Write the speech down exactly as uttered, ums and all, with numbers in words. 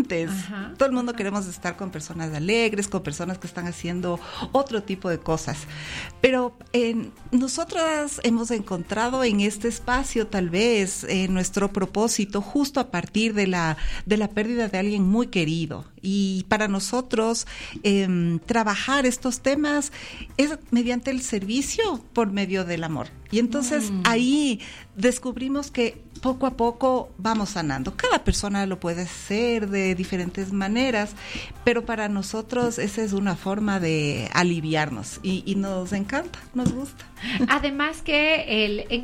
cambiantes. Ajá, Todo el mundo ajá. queremos estar con personas alegres, con personas que están haciendo otro tipo de cosas. Pero eh, nosotras hemos encontrado en este espacio tal vez eh, nuestro propósito justo a partir de la, de la pérdida de alguien muy querido. Y para nosotros eh, trabajar estos temas es mediante el servicio por medio del amor. Y entonces Mm. ahí descubrimos que poco a poco vamos sanando. Cada persona lo puede hacer de diferentes maneras, pero para nosotros esa es una forma de aliviarnos y, y nos encanta, nos gusta. Además que el, en,